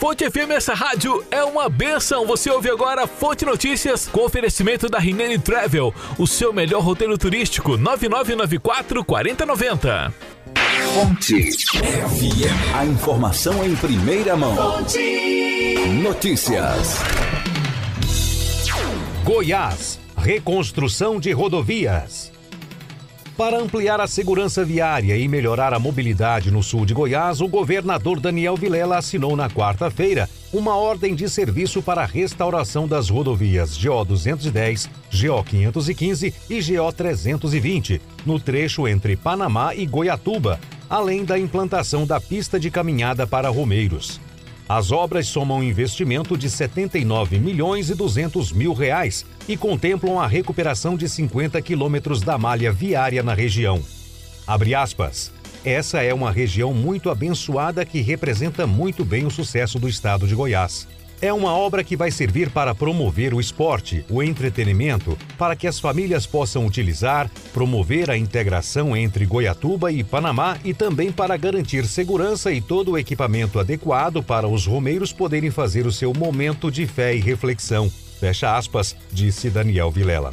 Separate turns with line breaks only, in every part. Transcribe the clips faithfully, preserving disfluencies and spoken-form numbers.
Fonte F M, essa rádio é uma bênção. Você ouve agora Fonte Notícias com oferecimento da Rinene Travel, o seu melhor roteiro turístico. Nove nove nove quatro, quatro zero nove zero.
Fonte F M. A informação em primeira mão. Fonte Notícias.
Goiás, reconstrução de rodovias. Para ampliar a segurança viária e melhorar a mobilidade no sul de Goiás, o governador Daniel Vilela assinou na quarta-feira uma ordem de serviço para a restauração das rodovias G O duzentos e dez, G O quinhentos e quinze e G O trezentos e vinte, no trecho entre Panamá e Goiatuba, além da implantação da pista de caminhada para romeiros. As obras somam um investimento de setenta e nove milhões e duzentos mil reais e contemplam a recuperação de cinquenta quilômetros da malha viária na região. Abre aspas. Essa é uma região muito abençoada que representa muito bem o sucesso do estado de Goiás. É uma obra que vai servir para promover o esporte, o entretenimento, para que as famílias possam utilizar, promover a integração entre Goiatuba e Panamá e também para garantir segurança e todo o equipamento adequado para os romeiros poderem fazer o seu momento de fé e reflexão. Fecha aspas, disse Daniel Vilela.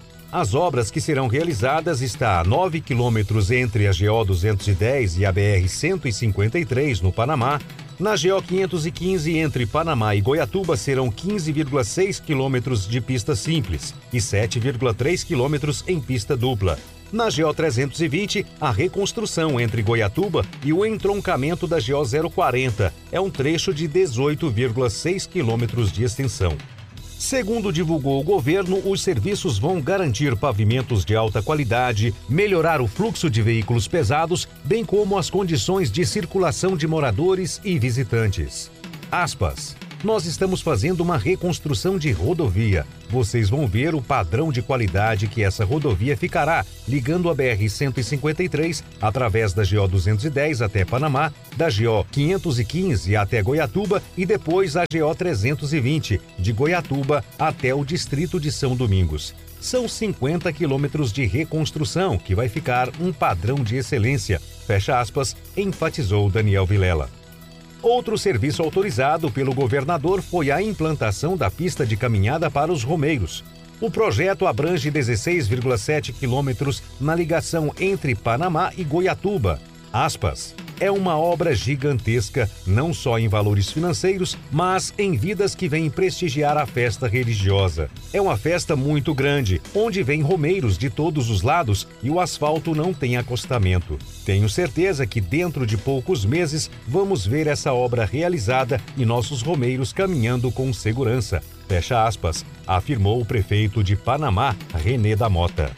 As obras que serão realizadas estão a nove quilômetros entre a G O duzentos e dez e a B R cento e cinquenta e três no Panamá. Na G O quinhentos e quinze, entre Panamá e Goiatuba, serão quinze vírgula seis quilômetros de pista simples e sete vírgula três quilômetros em pista dupla. Na G O trezentos e vinte, a reconstrução entre Goiatuba e o entroncamento da G O zero quarenta é um trecho de dezoito vírgula seis quilômetros de extensão. Segundo divulgou o governo, os serviços vão garantir pavimentos de alta qualidade, melhorar o fluxo de veículos pesados, bem como as condições de circulação de moradores e visitantes. Aspas. Nós estamos fazendo uma reconstrução de rodovia. Vocês vão ver o padrão de qualidade que essa rodovia ficará, ligando a B R cento e cinquenta e três através da G O duzentos e dez até Panamá, da G O quinhentos e quinze até Goiatuba e depois a G O trezentos e vinte, de Goiatuba até o distrito de São Domingos. São cinquenta quilômetros de reconstrução, que vai ficar um padrão de excelência, fecha aspas, enfatizou Daniel Vilela. Outro serviço autorizado pelo governador foi a implantação da pista de caminhada para os romeiros. O projeto abrange dezesseis vírgula sete quilômetros na ligação entre Panamá e Goiatuba. Aspas. É uma obra gigantesca, não só em valores financeiros, mas em vidas que vêm prestigiar a festa religiosa. É uma festa muito grande, onde vêm romeiros de todos os lados e o asfalto não tem acostamento. Tenho certeza que dentro de poucos meses vamos ver essa obra realizada e nossos romeiros caminhando com segurança. Fecha aspas, afirmou o prefeito de Panamá, René da Mota.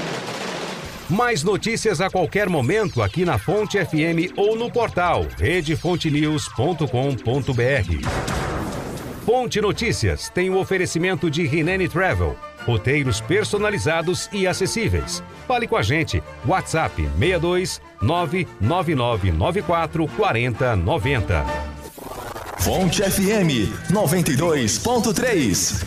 Mais notícias a qualquer momento aqui na Fonte F M ou no portal rede fonte news ponto com ponto b r. Fonte Notícias tem o oferecimento de Rinene Travel, roteiros personalizados e acessíveis. Fale com a gente, WhatsApp seis dois nove nove nove nove quatro quatro zero nove zero.
Fonte F M noventa e dois ponto três.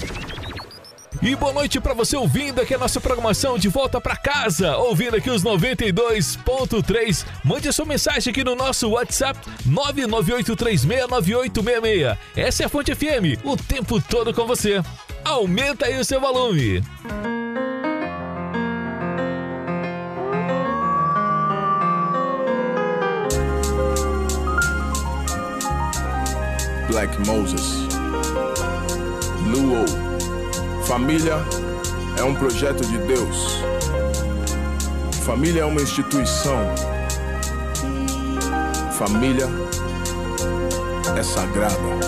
E boa noite para você ouvindo aqui a nossa programação de volta para casa, ouvindo aqui os noventa e dois ponto três. Mande a sua mensagem aqui no nosso WhatsApp nove nove oito três seis nove oito seis seis. Essa é a Fonte F M, o tempo todo com você. Aumenta aí o seu volume.
Black Moses, Luo. Família é um projeto de Deus. Família é uma instituição. Família é sagrada.